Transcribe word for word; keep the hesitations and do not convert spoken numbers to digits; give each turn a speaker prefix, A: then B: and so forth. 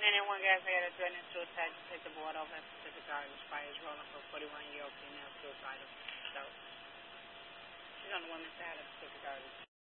A: anyone guys I got a threatening suicide to take the board over at Pacific Gardens. Fire is rolling for a forty-one-year-old female suicidal. So, she's on the women's side of Pacific Gardens.